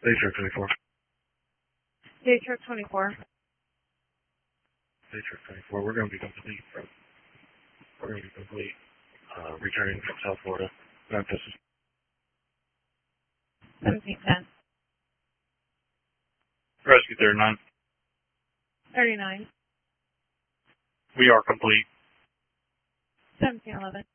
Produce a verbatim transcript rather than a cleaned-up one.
Day truck twenty-four. Day truck twenty-four. Day truck twenty-four. We're going to be complete, bro. We're going to be complete. Uh, returning from South Florida. Memphis. seventeen ten. Rescue thirty-nine. thirty-nine. We are complete. seventeen eleven.